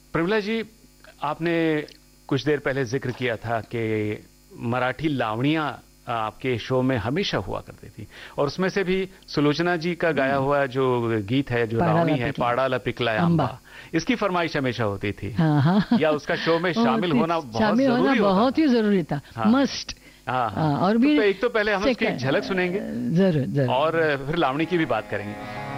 प्रमिला जी, आपने कुछ देर पहले जिक्र किया था कि मराठी लावणियां आपके शो में हमेशा हुआ करती थी, और उसमें से भी सुलोचना जी का गाया हुआ जो गीत है, जो लावणी है, पाड़ाला पिकलाया अम्बा, इसकी फरमाइश हमेशा होती थी। हाँ हाँ, या उसका शो में शामिल होना बहुत ही जरूरी था। हाँ, मस्ट। हाँ, और भी तो एक तो पहले हम उसकी झलक सुनेंगे, जरूर, और फिर लावणी की भी बात करेंगे।